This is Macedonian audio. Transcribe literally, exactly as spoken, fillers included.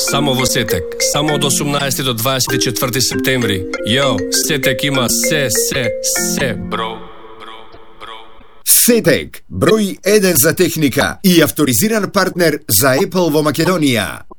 Само во Сетек, само од осумнаесети до дваесет и четврти септември. Јо, Сетек има се, се, се, бро. Сетек, број еден за техника и авторизиран партнер за Apple во Македонија.